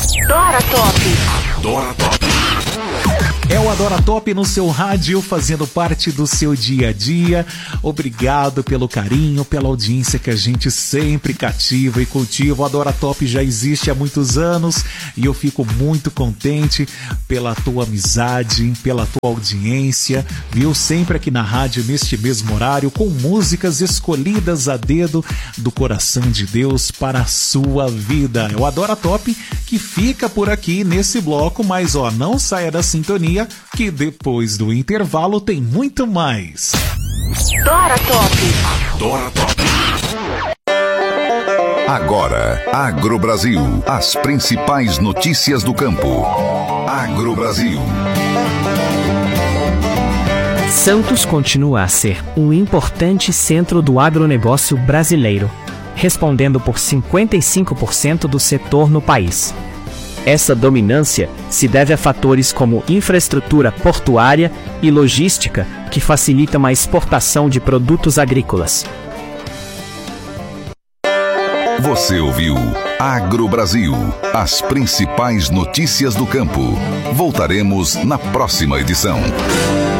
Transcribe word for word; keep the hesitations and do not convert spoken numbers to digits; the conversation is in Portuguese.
Dora Top. Dora Top. É o Adora Top no seu rádio, fazendo parte do seu dia a dia. Obrigado pelo carinho, pela audiência que a gente sempre cativa e cultiva. O Adora Top já existe há muitos anos e eu fico muito contente pela tua amizade, pela tua audiência, viu? Sempre aqui na rádio, neste mesmo horário, com músicas escolhidas a dedo do coração de Deus para a sua vida. É o Adora Top que fica por aqui nesse bloco, mas ó, não saia da sintonia, que depois do intervalo tem muito mais. Dora Top. Dora Top. Agora, Agrobrasil, as principais notícias do campo. Agrobrasil. Santos continua a ser um importante centro do agronegócio brasileiro, respondendo por cinquenta e cinco por cento do setor no país. Essa dominância se deve a fatores como infraestrutura portuária e logística que facilitam a exportação de produtos agrícolas. Você ouviu Agrobrasil, as principais notícias do campo. Voltaremos na próxima edição.